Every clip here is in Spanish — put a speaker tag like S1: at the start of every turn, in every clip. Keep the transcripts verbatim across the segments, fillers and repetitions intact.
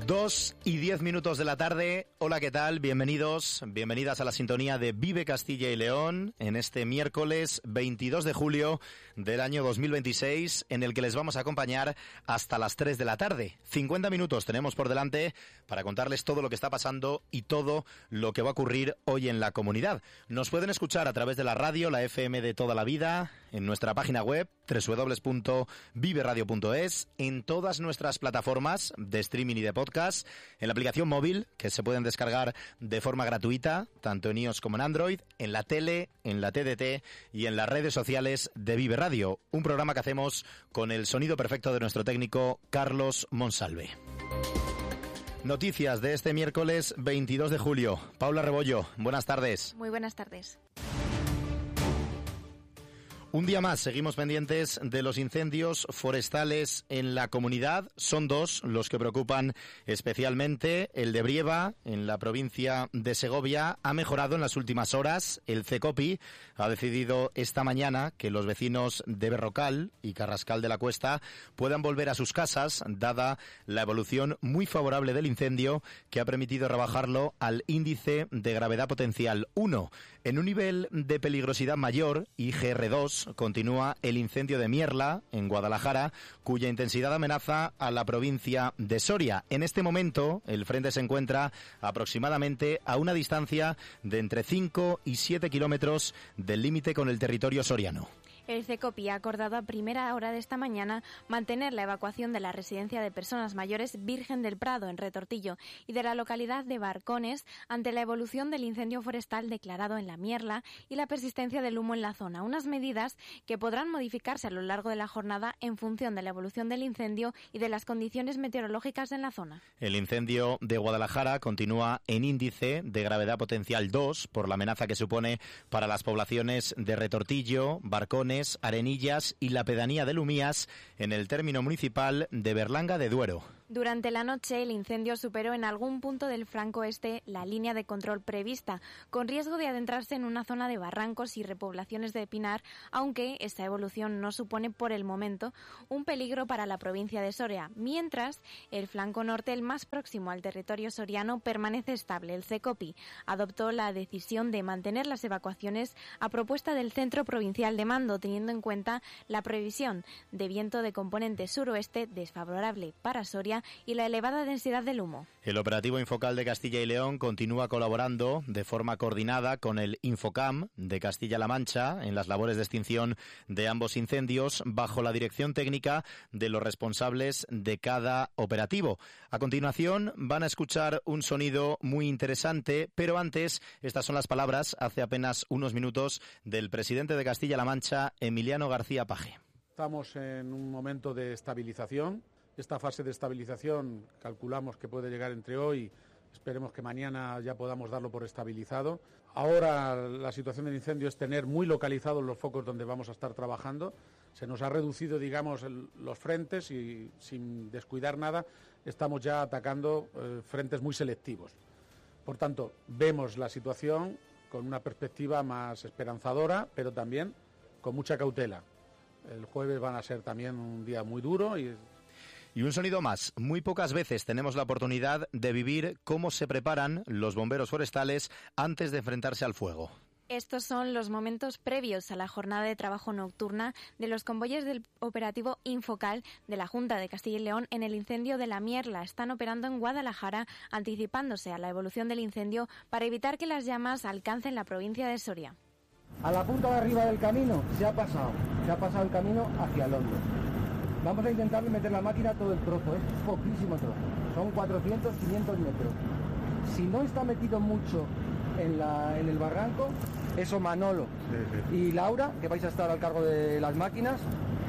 S1: Dos y diez minutos de la tarde. Hola, ¿qué tal? Bienvenidos, bienvenidas a la sintonía de Vive Castilla y León en este miércoles veintidós de julio del año dos mil veintiséis, en el que les vamos a acompañar hasta las tres de la tarde. cincuenta minutos tenemos por delante para contarles todo lo que está pasando y todo lo que va a ocurrir hoy en la comunidad. Nos pueden escuchar a través de la radio, la F M de toda la vida, en nuestra página web doble u doble u doble u punto vive radio punto es, en todas nuestras plataformas de streaming y de podcast, en la aplicación móvil, que se pueden descargar de forma gratuita, tanto en iOS como en Android, en la tele, en la T D T y en las redes sociales de Vive Radio, un programa que hacemos con el sonido perfecto de nuestro técnico Carlos Monsalve. Noticias de este miércoles veintidós de julio. Paula Rebollo, buenas tardes.
S2: Muy buenas tardes.
S1: Un día más seguimos pendientes de los incendios forestales en la comunidad. Son dos los que preocupan especialmente. El de Brieva, en la provincia de Segovia, ha mejorado en las últimas horas. El CECOPI ha decidido esta mañana que los vecinos de Berrocal y Carrascal de la Cuesta puedan volver a sus casas, dada la evolución muy favorable del incendio que ha permitido rebajarlo al índice de gravedad potencial uno. En un nivel de peligrosidad mayor, I G R dos, continúa el incendio de Mierla, en Guadalajara, cuya intensidad amenaza a la provincia de Soria. En este momento, el frente se encuentra aproximadamente a una distancia de entre cinco y siete kilómetros del límite con el territorio soriano.
S2: El CECOPI ha acordado a primera hora de esta mañana mantener la evacuación de la residencia de personas mayores Virgen del Prado, en Retortillo, y de la localidad de Barcones ante la evolución del incendio forestal declarado en la Mierla y la persistencia del humo en la zona. Unas medidas que podrán modificarse a lo largo de la jornada en función de la evolución del incendio y de las condiciones meteorológicas en la zona.
S1: El incendio de Guadalajara continúa en índice de gravedad potencial dos por la amenaza que supone para las poblaciones de Retortillo, Barcones, Arenillas y la pedanía de Lumías en el término municipal de Berlanga de Duero.
S2: Durante la noche, el incendio superó en algún punto del flanco este la línea de control prevista, con riesgo de adentrarse en una zona de barrancos y repoblaciones de Pinar, aunque esta evolución no supone por el momento un peligro para la provincia de Soria, mientras el flanco norte, el más próximo al territorio soriano, permanece estable. El CECOPI adoptó la decisión de mantener las evacuaciones a propuesta del Centro Provincial de Mando, teniendo en cuenta la previsión de viento de componente suroeste desfavorable para Soria y la elevada densidad del humo.
S1: El operativo Infocal de Castilla y León continúa colaborando de forma coordinada con el Infocam de Castilla-La Mancha en las labores de extinción de ambos incendios, bajo la dirección técnica de los responsables de cada operativo. A continuación van a escuchar un sonido muy interesante, pero antes, estas son las palabras hace apenas unos minutos del presidente de Castilla-La Mancha, Emiliano García Paje.
S3: Estamos en un momento de estabilización. Esta fase de estabilización calculamos que puede llegar entre hoy, esperemos que mañana ya podamos darlo por estabilizado. Ahora la situación del incendio es tener muy localizados los focos donde vamos a estar trabajando. Se nos ha reducido, digamos, el, los frentes y sin descuidar nada estamos ya atacando eh, frentes muy selectivos. Por tanto, vemos la situación con una perspectiva más esperanzadora, pero también con mucha cautela. El jueves van a ser también un día muy duro y...
S1: Y un sonido más. Muy pocas veces tenemos la oportunidad de vivir cómo se preparan los bomberos forestales antes de enfrentarse al fuego.
S2: Estos son los momentos previos a la jornada de trabajo nocturna de los convoyes del operativo Infocal de la Junta de Castilla y León en el incendio de la Mierla. Están operando en Guadalajara, anticipándose a la evolución del incendio para evitar que las llamas alcancen la provincia de Soria.
S4: A la punta de arriba del camino se ha pasado, se ha pasado el camino hacia el hondo. Vamos a intentar meter la máquina todo el trozo, es poquísimo trozo, son cuatrocientos, quinientos metros. Si no está metido mucho en, la, en el barranco, eso Manolo sí, sí. y Laura, que vais a estar al cargo de las máquinas,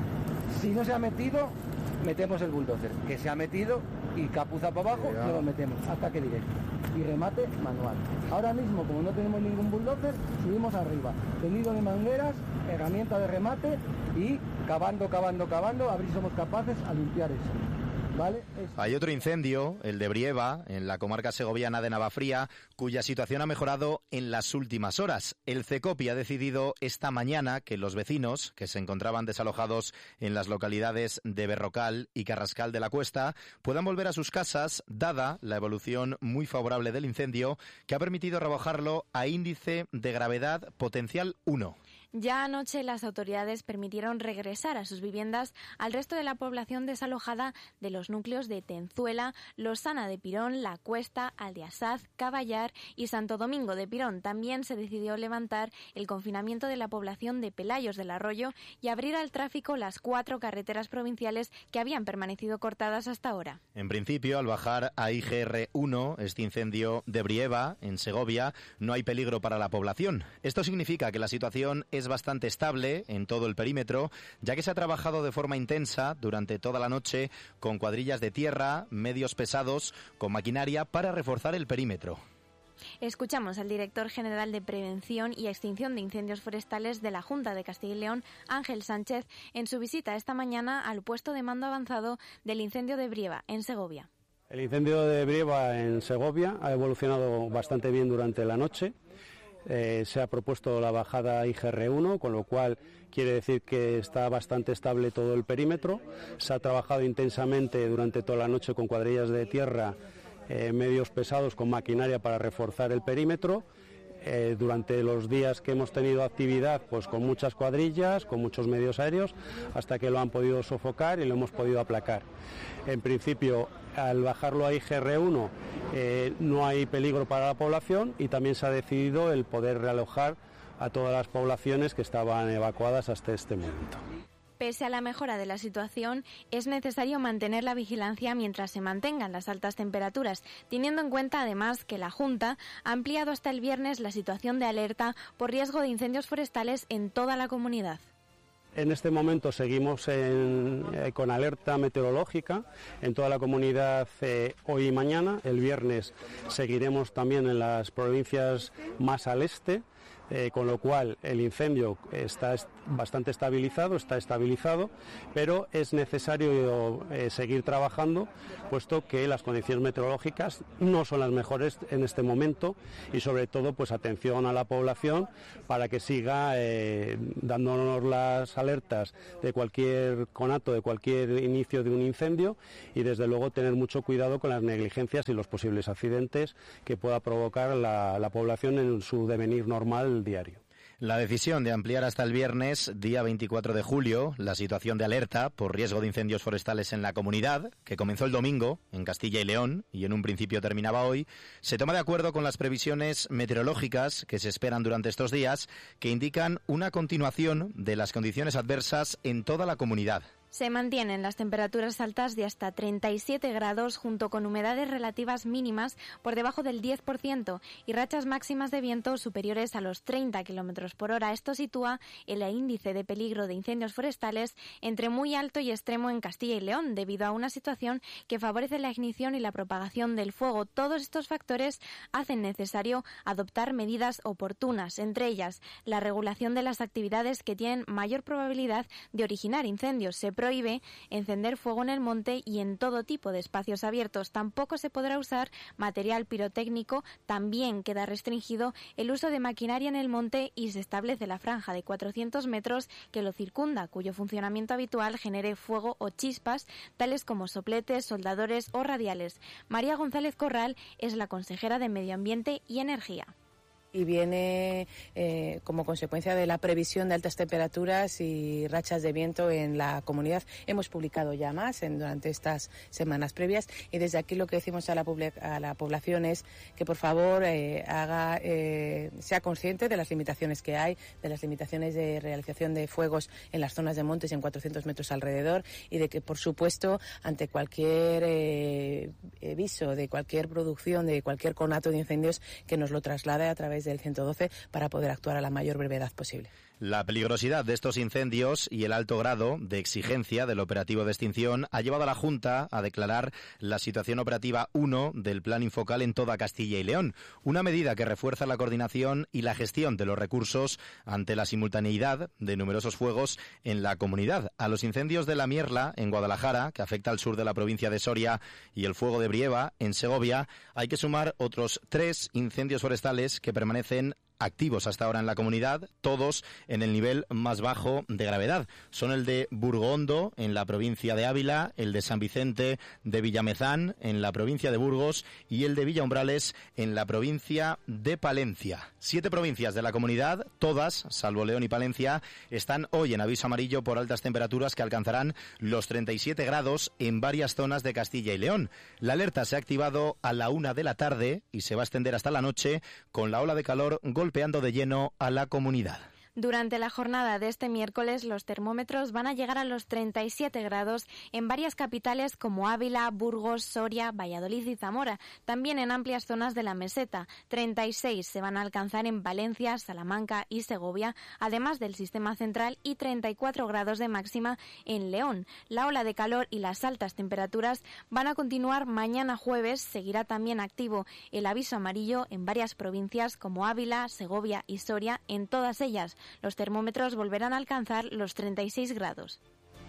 S4: si no se ha metido, metemos el bulldozer, que se ha metido y capuza para abajo, sí, lo metemos, ataque directo y remate manual. Ahora mismo, como no tenemos ningún bulldozer, subimos arriba, tendido de mangueras, herramienta de remate y cavando, cavando, cavando, a ver si somos capaces a limpiar eso. ¿vale? Es...
S1: Hay otro incendio, el de Brieva, en la comarca segoviana de Navafría, cuya situación ha mejorado en las últimas horas. El CECOPI ha decidido esta mañana que los vecinos, que se encontraban desalojados en las localidades de Berrocal y Carrascal de la Cuesta, puedan volver a sus casas, dada la evolución muy favorable del incendio, que ha permitido rebajarlo a índice de gravedad potencial uno.
S2: Ya anoche las autoridades permitieron regresar a sus viviendas al resto de la población desalojada de los núcleos de Tenzuela, Losana de Pirón, La Cuesta, Aldeasaz, Caballar y Santo Domingo de Pirón. También se decidió levantar el confinamiento de la población de Pelayos del Arroyo y abrir al tráfico las cuatro carreteras provinciales que habían permanecido cortadas hasta ahora.
S1: En principio, al bajar a I G R uno, este incendio de Brieva, en Segovia, no hay peligro para la población. Esto significa que la situación es es bastante estable en todo el perímetro, ya que se ha trabajado de forma intensa durante toda la noche con cuadrillas de tierra, medios pesados, con maquinaria para reforzar el perímetro.
S2: Escuchamos al director general de Prevención y Extinción de Incendios Forestales de la Junta de Castilla y León, Ángel Sánchez, en su visita esta mañana al puesto de mando avanzado del incendio de Brieva, en Segovia.
S5: El incendio de Brieva en Segovia ha evolucionado bastante bien durante la noche. Eh, se ha propuesto la bajada I G R uno, con lo cual quiere decir que está bastante estable todo el perímetro. Se ha trabajado intensamente durante toda la noche con cuadrillas de tierra, eh, medios pesados, con maquinaria para reforzar el perímetro. Eh, durante los días que hemos tenido actividad, pues con muchas cuadrillas, con muchos medios aéreos, hasta que lo han podido sofocar y lo hemos podido aplacar. En principio, al bajarlo a I G R uno, eh, no hay peligro para la población y también se ha decidido el poder realojar a todas las poblaciones que estaban evacuadas hasta este momento.
S2: Pese a la mejora de la situación, es necesario mantener la vigilancia mientras se mantengan las altas temperaturas, teniendo en cuenta además que la Junta ha ampliado hasta el viernes la situación de alerta por riesgo de incendios forestales en toda la comunidad.
S5: En este momento seguimos en, eh, con alerta meteorológica en toda la comunidad eh, hoy y mañana. El viernes seguiremos también en las provincias más al este. Eh, con lo cual el incendio está est- bastante estabilizado, está estabilizado, pero es necesario eh, seguir trabajando, puesto que las condiciones meteorológicas no son las mejores en este momento y sobre todo pues atención a la población para que siga eh, dándonos las alertas de cualquier conato, de cualquier inicio de un incendio y desde luego tener mucho cuidado con las negligencias y los posibles accidentes que pueda provocar la, la población en su devenir normal diario.
S1: La decisión de ampliar hasta el viernes, día veinticuatro de julio, la situación de alerta por riesgo de incendios forestales en la comunidad, que comenzó el domingo en Castilla y León y en un principio terminaba hoy, se toma de acuerdo con las previsiones meteorológicas que se esperan durante estos días, que indican una continuación de las condiciones adversas en toda la comunidad.
S2: Se mantienen las temperaturas altas de hasta treinta y siete grados junto con humedades relativas mínimas por debajo del diez por ciento y rachas máximas de viento superiores a los treinta kilómetros por hora. Esto sitúa el índice de peligro de incendios forestales entre muy alto y extremo en Castilla y León, debido a una situación que favorece la ignición y la propagación del fuego. Todos estos factores hacen necesario adoptar medidas oportunas, entre ellas la regulación de las actividades que tienen mayor probabilidad de originar incendios. Se prohíbe encender fuego en el monte y en todo tipo de espacios abiertos. Tampoco se podrá usar material pirotécnico. También queda restringido el uso de maquinaria en el monte y se establece la franja de cuatrocientos metros que lo circunda, cuyo funcionamiento habitual genere fuego o chispas, tales como sopletes, soldadores o radiales. María González Corral es la consejera de Medio Ambiente y Energía.
S6: Y viene eh, como consecuencia de la previsión de altas temperaturas y rachas de viento en la comunidad. Hemos publicado ya más en, durante estas semanas previas y desde aquí lo que decimos a la, a la población es que por favor eh, haga, eh, sea consciente de las limitaciones que hay, de las limitaciones de realización de fuegos en las zonas de montes y en cuatrocientos metros alrededor y de que por supuesto ante cualquier eh, aviso de cualquier producción, de cualquier conato de incendios que nos lo traslade a través del ciento doce para poder actuar a la mayor brevedad posible.
S1: La peligrosidad de estos incendios y el alto grado de exigencia del operativo de extinción ha llevado a la Junta a declarar la situación operativa uno del Plan Infocal en toda Castilla y León, una medida que refuerza la coordinación y la gestión de los recursos ante la simultaneidad de numerosos fuegos en la comunidad. A los incendios de la Mierla, en Guadalajara, que afecta al sur de la provincia de Soria, y el fuego de Brieva, en Segovia, hay que sumar otros tres incendios forestales que permanecen activos hasta ahora en la comunidad, todos en el nivel más bajo de gravedad. Son el de Burgondo, en la provincia de Ávila, el de San Vicente de Villamezán, en la provincia de Burgos, y el de Villaumbrales, en la provincia de Palencia. Siete provincias de la comunidad, todas, salvo León y Palencia, están hoy en aviso amarillo por altas temperaturas que alcanzarán los treinta y siete grados en varias zonas de Castilla y León. La alerta se ha activado a la una de la tarde y se va a extender hasta la noche, con la ola de calor golpeando golpeando de lleno a la comunidad.
S2: Durante la jornada de este miércoles, los termómetros van a llegar a los treinta y siete grados en varias capitales como Ávila, Burgos, Soria, Valladolid y Zamora. También en amplias zonas de la meseta. treinta y seis se van a alcanzar en Valencia, Salamanca y Segovia, además del sistema central, y treinta y cuatro grados de máxima en León. La ola de calor y las altas temperaturas van a continuar mañana jueves. Seguirá también activo el aviso amarillo en varias provincias como Ávila, Segovia y Soria, en todas ellas. Los termómetros volverán a alcanzar los treinta y seis grados.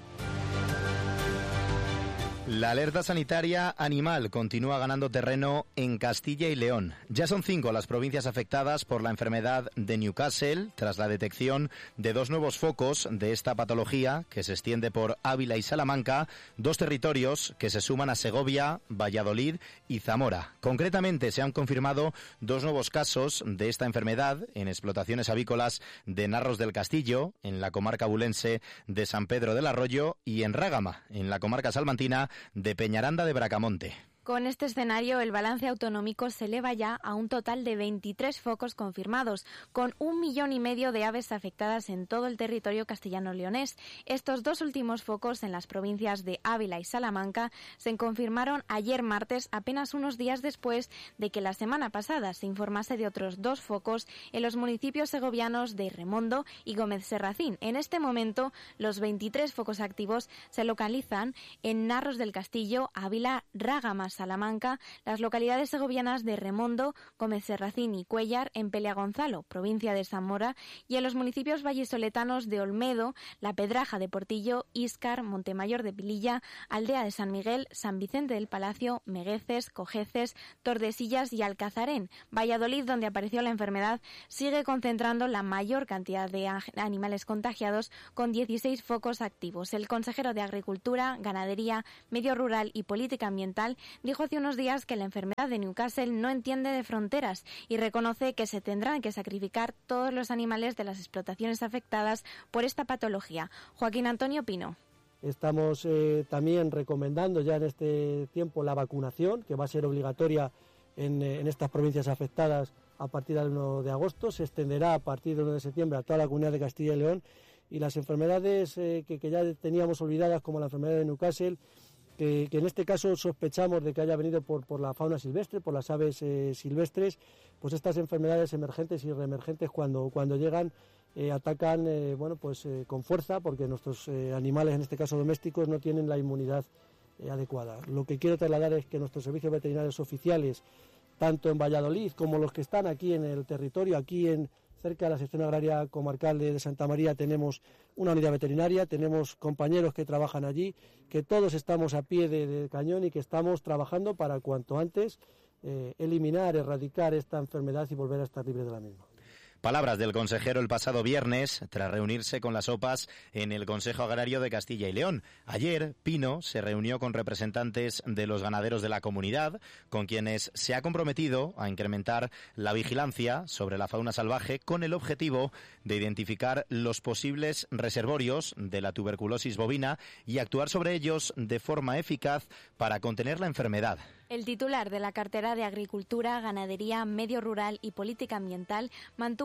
S1: La alerta sanitaria animal continúa ganando terreno en Castilla y León. Ya son cinco las provincias afectadas por la enfermedad de Newcastle, tras la detección de dos nuevos focos de esta patología que se extiende por Ávila y Salamanca, dos territorios que se suman a Segovia, Valladolid y Zamora. Concretamente se han confirmado dos nuevos casos de esta enfermedad en explotaciones avícolas de Narros del Castillo, en la comarca bulense de San Pedro del Arroyo, y en Rágama, en la comarca salmantina de Peñaranda de Bracamonte.
S2: Con este escenario, el balance autonómico se eleva ya a un total de veintitrés focos confirmados, con un millón y medio de aves afectadas en todo el territorio castellano-leonés. Estos dos últimos focos en las provincias de Ávila y Salamanca se confirmaron ayer martes, apenas unos días después de que la semana pasada se informase de otros dos focos en los municipios segovianos de Remondo y Gómez Serracín. En este momento, los veintitrés focos activos se localizan en Narros del Castillo, Ávila, Rágama, Salamanca, las localidades segovianas de Remondo, Gómez Serracín y Cuéllar, en Peleagonzalo, provincia de Zamora, y en los municipios vallisoletanos de Olmedo, La Pedraja de Portillo, Íscar, Montemayor de Pililla, Aldea de San Miguel, San Vicente del Palacio, Megueces, Cojeces, Tordesillas y Alcazarén. Valladolid, donde apareció la enfermedad, sigue concentrando la mayor cantidad de animales contagiados, con dieciséis focos activos. El consejero de Agricultura, Ganadería, Medio Rural y Política Ambiental dijo hace unos días que la enfermedad de Newcastle no entiende de fronteras y reconoce que se tendrán que sacrificar todos los animales de las explotaciones afectadas por esta patología. Joaquín Antonio Pino.
S7: Estamos eh, también recomendando ya en este tiempo la vacunación, que va a ser obligatoria en, en estas provincias afectadas a partir del uno de agosto, se extenderá a partir del uno de septiembre a toda la comunidad de Castilla y León, y las enfermedades eh, que, que ya teníamos olvidadas, como la enfermedad de Newcastle, Que, que en este caso sospechamos de que haya venido por, por la fauna silvestre, por las aves eh, silvestres, pues estas enfermedades emergentes y reemergentes cuando, cuando llegan eh, atacan eh, bueno, pues, eh, con fuerza, porque nuestros eh, animales, en este caso domésticos, no tienen la inmunidad eh, adecuada. Lo que quiero trasladar es que nuestros servicios veterinarios oficiales, tanto en Valladolid como los que están aquí en el territorio, aquí en cerca de la sección agraria comarcal de Santa María, tenemos una unidad veterinaria, tenemos compañeros que trabajan allí, que todos estamos a pie de, de cañón y que estamos trabajando para cuanto antes eh, eliminar, erradicar esta enfermedad y volver a estar libres de la misma.
S1: Palabras del consejero el pasado viernes, tras reunirse con las O P As en el Consejo Agrario de Castilla y León. Ayer, Pino se reunió con representantes de los ganaderos de la comunidad, con quienes se ha comprometido a incrementar la vigilancia sobre la fauna salvaje con el objetivo de identificar los posibles reservorios de la tuberculosis bovina y actuar sobre ellos de forma eficaz para contener la enfermedad.
S2: El titular de la cartera de Agricultura, Ganadería, Medio Rural y Política Ambiental mantuvo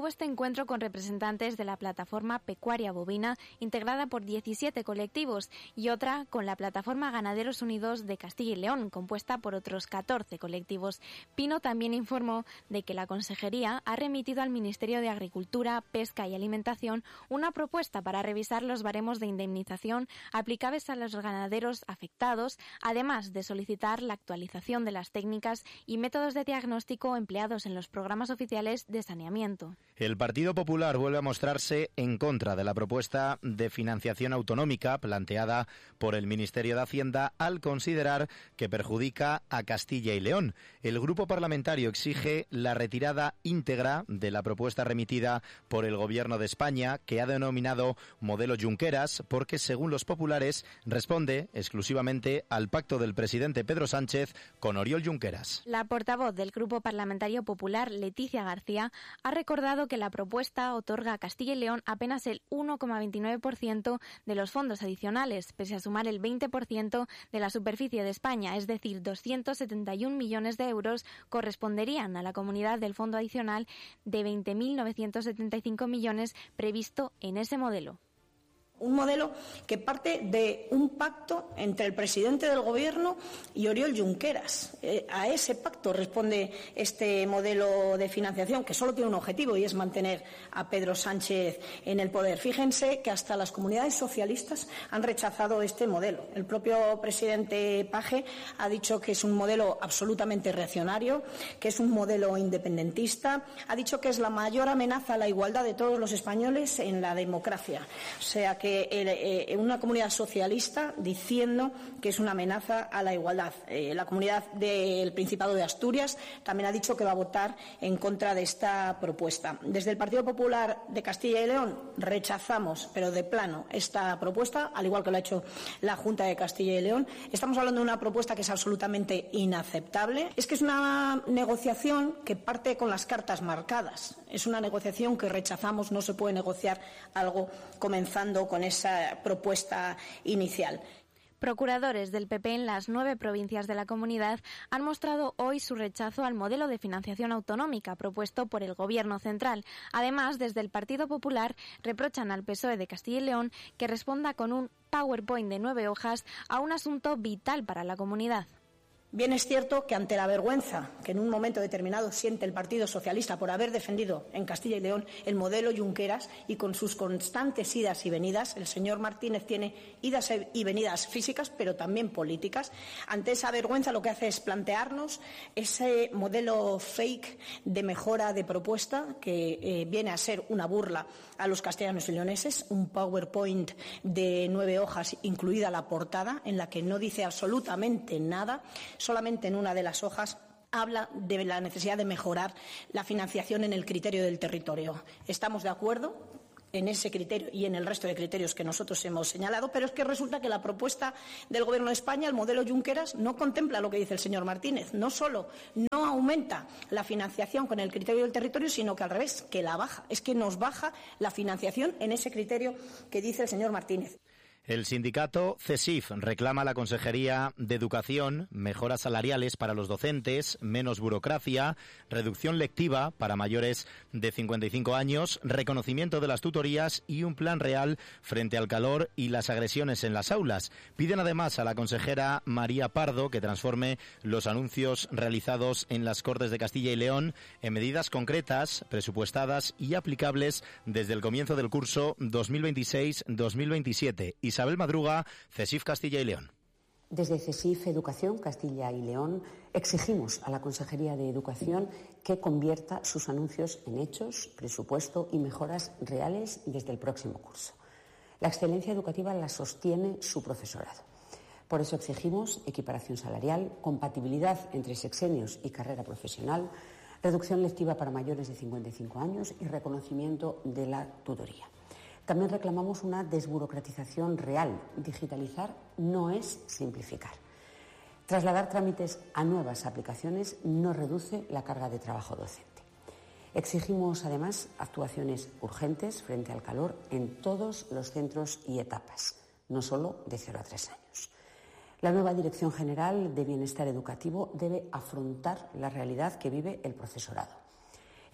S2: mantuvo este encuentro con representantes de la plataforma pecuaria bovina, integrada por diecisiete colectivos, y otra con la plataforma Ganaderos Unidos de Castilla y León, compuesta por otros catorce colectivos. Pino también informó de que la Consejería ha remitido al Ministerio de Agricultura, Pesca y Alimentación una propuesta para revisar los baremos de indemnización aplicables a los ganaderos afectados, además de solicitar la actualización de las técnicas y métodos de diagnóstico empleados en los programas oficiales de saneamiento.
S1: El Partido Popular vuelve a mostrarse en contra de la propuesta de financiación autonómica planteada por el Ministerio de Hacienda al considerar que perjudica a Castilla y León. El Grupo Parlamentario exige la retirada íntegra de la propuesta remitida por el Gobierno de España, que ha denominado modelo Junqueras, porque, según los populares, responde exclusivamente al pacto del presidente Pedro Sánchez con Oriol Junqueras.
S2: La portavoz del Grupo Parlamentario Popular, Leticia García, ha recordado que la propuesta otorga a Castilla y León apenas el uno coma veintinueve por ciento de los fondos adicionales, pese a sumar el veinte por ciento de la superficie de España, es decir, doscientos setenta y un millones de euros corresponderían a la comunidad del fondo adicional de veinte mil novecientos setenta y cinco millones previsto en ese modelo.
S8: Un modelo que parte de un pacto entre el presidente del Gobierno y Oriol Junqueras. Eh, a ese pacto responde este modelo de financiación, que solo tiene un objetivo, y es mantener a Pedro Sánchez en el poder. Fíjense que hasta las comunidades socialistas han rechazado este modelo. El propio presidente Page ha dicho que es un modelo absolutamente reaccionario, que es un modelo independentista, ha dicho que es la mayor amenaza a la igualdad de todos los españoles en la democracia. O sea que Que eh, una comunidad socialista diciendo que es una amenaza a la igualdad. Eh, la comunidad del Principado de Asturias también ha dicho que va a votar en contra de esta propuesta. Desde el Partido Popular de Castilla y León rechazamos, pero de plano, esta propuesta, al igual que lo ha hecho la Junta de Castilla y León. Estamos hablando de una propuesta que es absolutamente inaceptable. Es que es una negociación que parte con las cartas marcadas. Es una negociación que rechazamos. No se puede negociar algo comenzando con con esa propuesta inicial.
S2: Procuradores del P P en las nueve provincias de la comunidad han mostrado hoy su rechazo al modelo de financiación autonómica propuesto por el Gobierno central. Además, desde el Partido Popular reprochan al P S O E de Castilla y León que responda con un PowerPoint de nueve hojas a un asunto vital para la comunidad.
S8: Bien es cierto que ante la vergüenza que en un momento determinado siente el Partido Socialista por haber defendido en Castilla y León el modelo Junqueras y con sus constantes idas y venidas, el señor Martínez tiene idas y venidas físicas pero también políticas, ante esa vergüenza lo que hace es plantearnos ese modelo fake de mejora de propuesta que eh, viene a ser una burla a los castellanos y leoneses, un PowerPoint de nueve hojas incluida la portada en la que no dice absolutamente nada. Solamente en una de las hojas habla de la necesidad de mejorar la financiación en el criterio del territorio. Estamos de acuerdo en ese criterio y en el resto de criterios que nosotros hemos señalado, pero es que resulta que la propuesta del Gobierno de España, el modelo Junqueras, no contempla lo que dice el señor Martínez. No solo no aumenta la financiación con el criterio del territorio, sino que al revés, que la baja. Es que nos baja la financiación en ese criterio que dice el señor Martínez.
S1: El sindicato CESIF reclama a la Consejería de Educación mejoras salariales para los docentes, menos burocracia, reducción lectiva para mayores de cincuenta y cinco años, reconocimiento de las tutorías y un plan real frente al calor y las agresiones en las aulas. Piden además a la consejera María Pardo que transforme los anuncios realizados en las Cortes de Castilla y León en medidas concretas, presupuestadas y aplicables desde el comienzo del curso dos mil veintiséis dos mil veintisiete. Y Isabel Madruga, CESIF Castilla y León.
S9: Desde CESIF Educación Castilla y León exigimos a la Consejería de Educación que convierta sus anuncios en hechos, presupuesto y mejoras reales desde el próximo curso. La excelencia educativa la sostiene su profesorado. Por eso exigimos equiparación salarial, compatibilidad entre sexenios y carrera profesional, reducción lectiva para mayores de cincuenta y cinco años y reconocimiento de la tutoría. También reclamamos una desburocratización real. Digitalizar no es simplificar. Trasladar trámites a nuevas aplicaciones no reduce la carga de trabajo docente. Exigimos, además, actuaciones urgentes frente al calor en todos los centros y etapas, no solo de cero a tres años. La nueva Dirección General de Bienestar Educativo debe afrontar la realidad que vive el profesorado.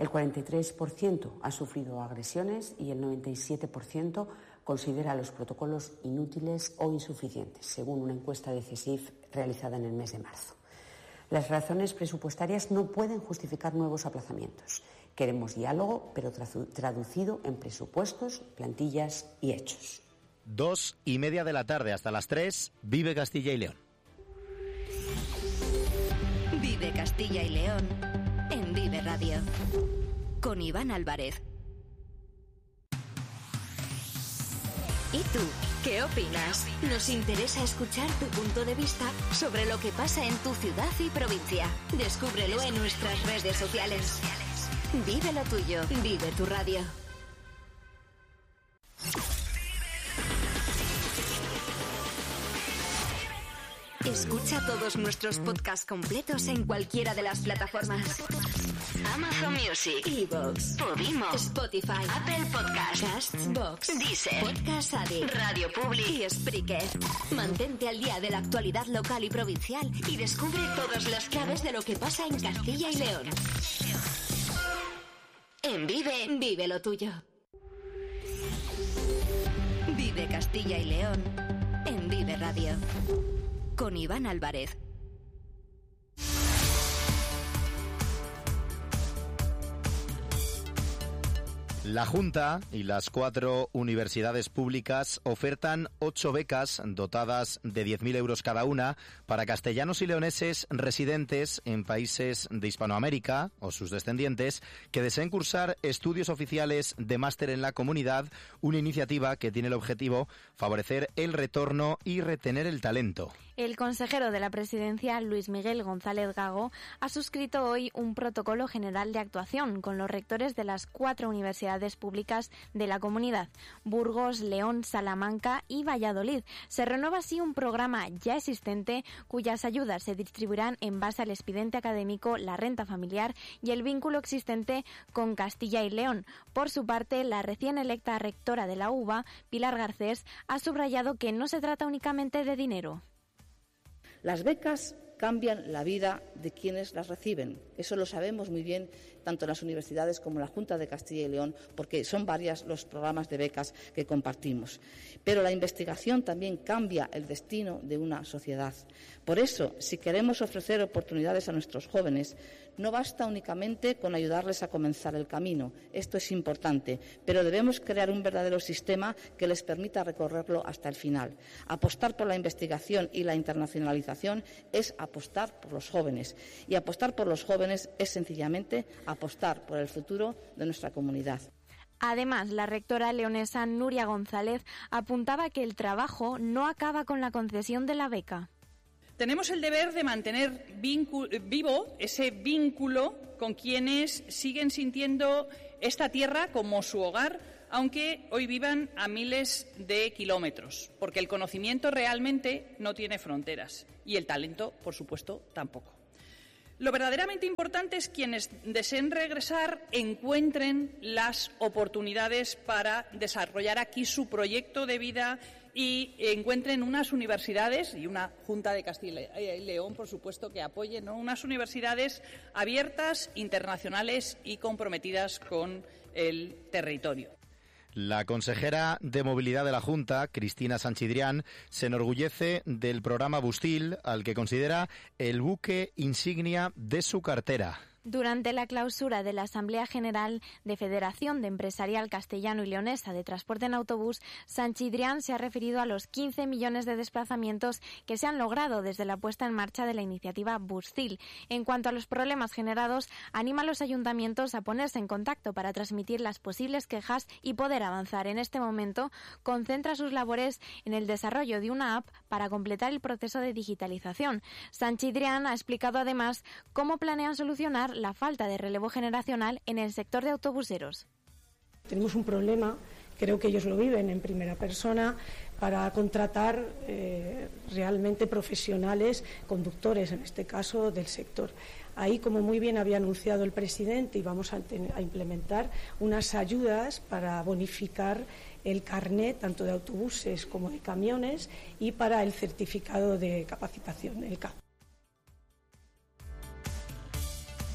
S9: El cuarenta y tres por ciento ha sufrido agresiones y el noventa y siete por ciento considera los protocolos inútiles o insuficientes, según una encuesta de CESIF realizada en el mes de marzo. Las razones presupuestarias no pueden justificar nuevos aplazamientos. Queremos diálogo, pero traducido en presupuestos, plantillas y hechos.
S1: Dos y media de la tarde hasta las tres, Vive Castilla y León.
S10: Vive Castilla y León en Vive Radio. Con Iván Álvarez. ¿Y tú? ¿Qué opinas? Nos interesa escuchar tu punto de vista sobre lo que pasa en tu ciudad y provincia. Descúbrelo en nuestras redes sociales. Vive lo tuyo. Vive tu radio. Escucha todos nuestros podcasts completos en cualquiera de las plataformas. Amazon Music, iVoox, Podimo, Spotify, Apple Podcasts, Castbox, Deezer, Podcast Addict, Radio Public y Spreaker. Mantente al día de la actualidad local y provincial y descubre todas las claves de lo que pasa en Castilla y León. En Vive, vive lo tuyo. Vive Castilla y León en Vive Radio. Con Iván Álvarez.
S1: La Junta y las cuatro universidades públicas ofertan ocho becas dotadas de diez mil euros cada una para castellanos y leoneses residentes en países de Hispanoamérica o sus descendientes que deseen cursar estudios oficiales de máster en la comunidad, una iniciativa que tiene el objetivo favorecer el retorno y retener el talento.
S2: El consejero de la Presidencia, Luis Miguel González Gago, ha suscrito hoy un protocolo general de actuación con los rectores de las cuatro universidades públicas de la comunidad, Burgos, León, Salamanca y Valladolid. Se renueva así un programa ya existente cuyas ayudas se distribuirán en base al expediente académico, la renta familiar y el vínculo existente con Castilla y León. Por su parte, la recién electa rectora de la U B A, Pilar Garcés, ha subrayado que no se trata únicamente de dinero.
S11: Las becas cambian la vida de quienes las reciben. Eso lo sabemos muy bien tanto en las universidades como en la Junta de Castilla y León, porque son varios los programas de becas que compartimos. Pero la investigación también cambia el destino de una sociedad. Por eso, si queremos ofrecer oportunidades a nuestros jóvenes, no basta únicamente con ayudarles a comenzar el camino. Esto es importante, pero debemos crear un verdadero sistema que les permita recorrerlo hasta el final. Apostar por la investigación y la internacionalización es apostar por los jóvenes. Y apostar por los jóvenes es sencillamente apostar por el futuro de nuestra comunidad.
S2: Además, la rectora leonesa Nuria González apuntaba que el trabajo no acaba con la concesión de la beca.
S12: Tenemos el deber de mantener vivo ese vínculo con quienes siguen sintiendo esta tierra como su hogar, aunque hoy vivan a miles de kilómetros, porque el conocimiento realmente no tiene fronteras y el talento, por supuesto, tampoco. Lo verdaderamente importante es que quienes deseen regresar encuentren las oportunidades para desarrollar aquí su proyecto de vida y encuentren unas universidades y una Junta de Castilla y León, por supuesto, que apoyen, ¿no?, unas universidades abiertas, internacionales y comprometidas con el territorio.
S1: La consejera de Movilidad de la Junta, Cristina Sanchidrián, se enorgullece del programa Bustil, al que considera el buque insignia de su cartera.
S2: Durante la clausura de la Asamblea General de Federación de Empresarial Castellano y Leonesa de Transporte en Autobús, Sanchidrián se ha referido a los quince millones de desplazamientos que se han logrado desde la puesta en marcha de la iniciativa Bustil. En cuanto a los problemas generados, anima a los ayuntamientos a ponerse en contacto para transmitir las posibles quejas y poder avanzar. En este momento, concentra sus labores en el desarrollo de una app para completar el proceso de digitalización. Sanchidrián ha explicado además cómo planean solucionar la falta de relevo generacional en el sector de autobuseros.
S13: Tenemos un problema, creo que ellos lo viven en primera persona, para contratar eh, realmente profesionales, conductores en este caso del sector. Ahí, como muy bien había anunciado el presidente, íbamos a, a implementar unas ayudas para bonificar el carnet tanto de autobuses como de camiones y para el certificado de capacitación, el C A P.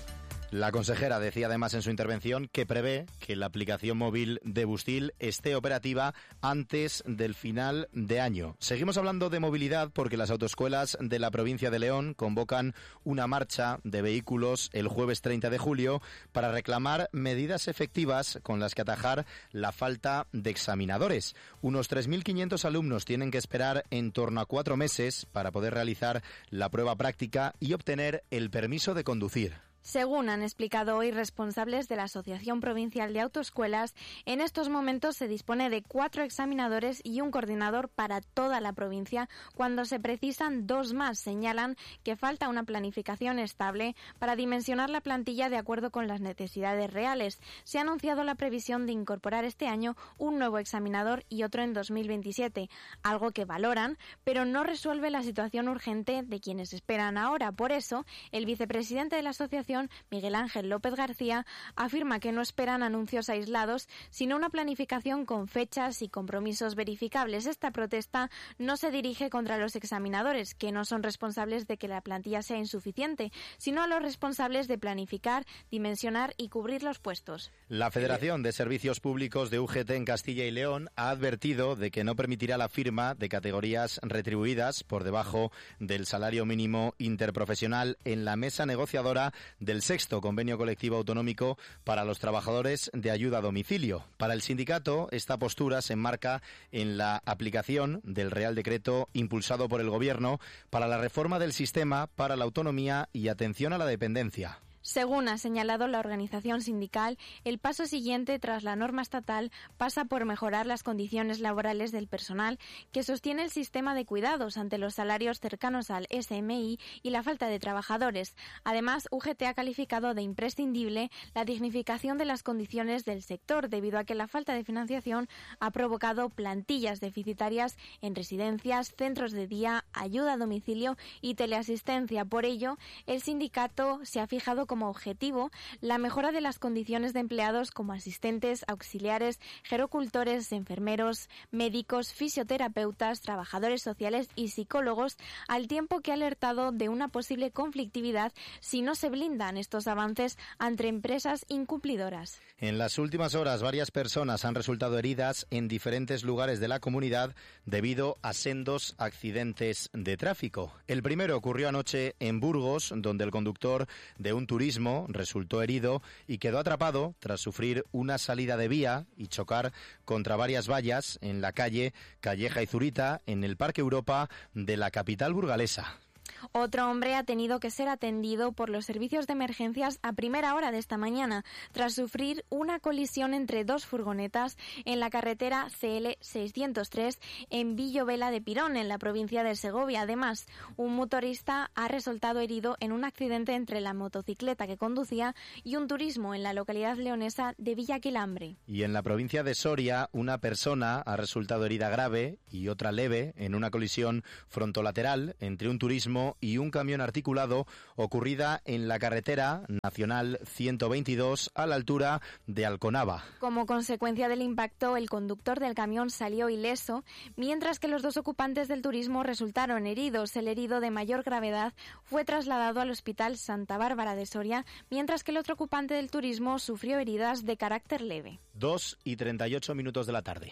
S1: La consejera decía además en su intervención que prevé que la aplicación móvil de Bustil esté operativa antes del final de año. Seguimos hablando de movilidad porque las autoescuelas de la provincia de León convocan una marcha de vehículos el jueves treinta de julio para reclamar medidas efectivas con las que atajar la falta de examinadores. Unos tres mil quinientos alumnos tienen que esperar en torno a cuatro meses para poder realizar la prueba práctica y obtener el permiso de conducir.
S2: Según han explicado hoy responsables de la Asociación Provincial de Autoescuelas, en estos momentos se dispone de cuatro examinadores y un coordinador para toda la provincia, cuando se precisan dos más. Señalan que falta una planificación estable para dimensionar la plantilla de acuerdo con las necesidades reales. Se ha anunciado la previsión de incorporar este año un nuevo examinador y otro en dos mil veintisiete, algo que valoran, pero no resuelve la situación urgente de quienes esperan ahora. Por eso, el vicepresidente de la asociación, Miguel Ángel López García, afirma que no esperan anuncios aislados, sino una planificación con fechas y compromisos verificables. Esta protesta no se dirige contra los examinadores, que no son responsables de que la plantilla sea insuficiente, sino a los responsables de planificar, dimensionar y cubrir los puestos.
S1: La Federación de Servicios Públicos de U G T en Castilla y León ha advertido de que no permitirá la firma de categorías retribuidas por debajo del salario mínimo interprofesional en la mesa negociadora del sexto convenio colectivo autonómico para los trabajadores de ayuda a domicilio. Para el sindicato, esta postura se enmarca en la aplicación del Real Decreto impulsado por el Gobierno para la reforma del sistema para la autonomía y atención a la dependencia.
S2: Según ha señalado la organización sindical, el paso siguiente tras la norma estatal pasa por mejorar las condiciones laborales del personal que sostiene el sistema de cuidados ante los salarios cercanos al S M I y la falta de trabajadores. Además, U G T ha calificado de imprescindible la dignificación de las condiciones del sector, debido a que la falta de financiación ha provocado plantillas deficitarias en residencias, centros de día, ayuda a domicilio y teleasistencia. Por ello, el sindicato se ha fijado como como objetivo la mejora de las condiciones de empleados como asistentes, auxiliares, gerocultores, enfermeros, médicos, fisioterapeutas, trabajadores sociales y psicólogos, al tiempo que ha alertado de una posible conflictividad si no se blindan estos avances ante empresas incumplidoras.
S1: En las últimas horas, varias personas han resultado heridas en diferentes lugares de la comunidad debido a sendos accidentes de tráfico. El primero ocurrió anoche en Burgos, donde el conductor de un turismo resultó herido y quedó atrapado tras sufrir una salida de vía y chocar contra varias vallas en la calle Calleja y Zurita, en el Parque Europa de la capital burgalesa.
S2: Otro hombre ha tenido que ser atendido por los servicios de emergencias a primera hora de esta mañana, tras sufrir una colisión entre dos furgonetas en la carretera C L seiscientos tres en Villovela de Pirón, en la provincia de Segovia. Además, un motorista ha resultado herido en un accidente entre la motocicleta que conducía y un turismo en la localidad leonesa de Villaquilambre.
S1: Y en la provincia de Soria, una persona ha resultado herida grave y otra leve en una colisión frontolateral entre un turismo y un camión articulado ocurrida en la carretera nacional ciento veintidós a la altura de Alconava.
S2: Como consecuencia del impacto, el conductor del camión salió ileso, mientras que los dos ocupantes del turismo resultaron heridos. El herido de mayor gravedad fue trasladado al Hospital Santa Bárbara de Soria, mientras que el otro ocupante del turismo sufrió heridas de carácter leve.
S1: dos y treinta y ocho minutos de la tarde.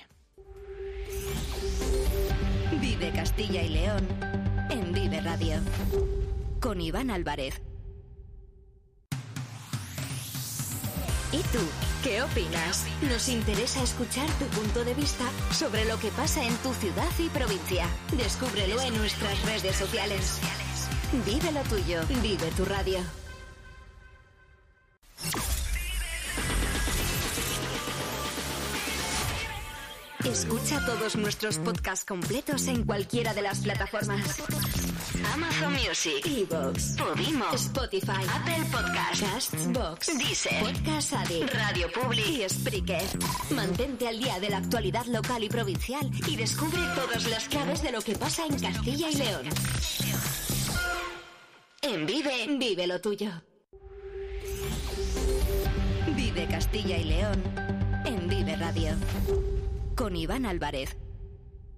S10: Vive Castilla y León en Vive Radio, con Iván Álvarez. ¿Y tú, qué opinas? Nos interesa escuchar tu punto de vista sobre lo que pasa en tu ciudad y provincia. Descúbrelo en nuestras redes sociales. Vive lo tuyo, vive tu radio. Escucha todos nuestros podcasts completos en cualquiera de las plataformas: Amazon Music, iVoox, Podimo, Spotify, Apple Podcasts, Castbox, Deezer, Podcast Addict, Radio Public y Spreaker. Mantente al día de la actualidad local y provincial y descubre todas las claves de lo que pasa en Castilla y León. En Vive, vive lo tuyo. Vive Castilla y León en Vive Radio, con Iván Álvarez.